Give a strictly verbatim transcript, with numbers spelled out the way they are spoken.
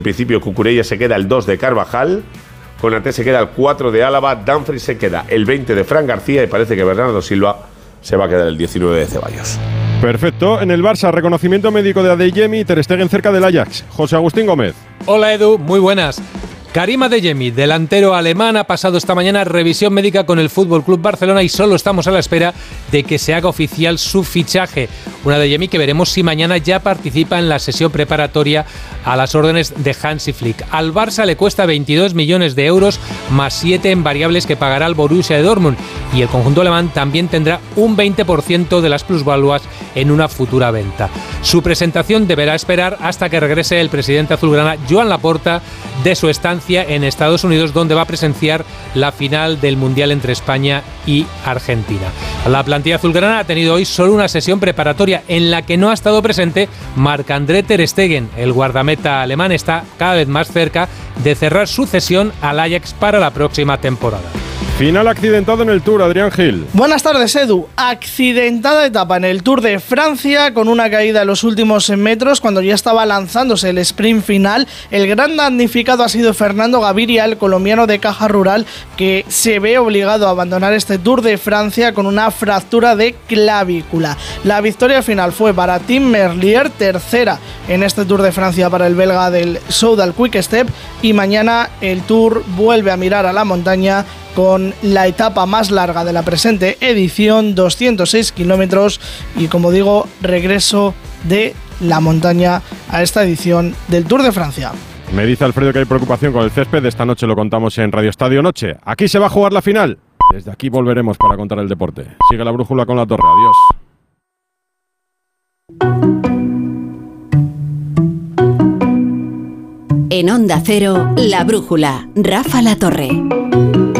principio Cucurella se queda el dos de Carvajal, Konaté se queda el cuatro de Álava, Dumfries se queda el veinte de Fran García y parece que Bernardo Silva se va a quedar el diecinueve de Ceballos. Perfecto. En el Barça, reconocimiento médico de Adeyemi y Ter Stegen cerca del Ajax. José Agustín Gómez. Hola Edu, muy buenas. Karim Adeyemi, delantero alemán, ha pasado esta mañana revisión médica con el F C Barcelona y solo estamos a la espera de que se haga oficial su fichaje. Un Adeyemi que veremos si mañana ya participa en la sesión preparatoria a las órdenes de Hansi Flick. Al Barça le cuesta veintidós millones de euros más siete en variables que pagará el Borussia de Dortmund y el conjunto alemán también tendrá un veinte por ciento de las plusvaluas en una futura venta. Su presentación deberá esperar hasta que regrese el presidente azulgrana Joan Laporta de su estancia en Estados Unidos, donde va a presenciar la final del Mundial entre España y Argentina. La plantilla azulgrana ha tenido hoy solo una sesión preparatoria en la que no ha estado presente Marc-André Ter Stegen. El guardameta alemán está cada vez más cerca de cerrar su cesión al Ajax para la próxima temporada. Final accidentado en el Tour, Adrián Gil. Buenas tardes, Edu. Accidentada etapa en el Tour de Francia con una caída en los últimos metros cuando ya estaba lanzándose el sprint final. El gran damnificado ha sido Fernando Gaviria, el colombiano de Caja Rural, que se ve obligado a abandonar este Tour de Francia con una fractura de clavícula. La victoria final fue para Tim Merlier, tercera en este Tour de Francia para el belga del Soudal Quick Step, y mañana el Tour vuelve a mirar a la montaña con la etapa más larga de la presente edición, doscientos seis kilómetros, y como digo, regreso de la montaña a esta edición del Tour de Francia. Me dice Alfredo que hay preocupación con el césped. Esta noche lo contamos en Radio Estadio Noche. Aquí se va a jugar la final. Desde aquí volveremos para contar el deporte. Sigue la brújula con La Torre. Adiós. En Onda Cero, La Brújula, Rafa La Torre.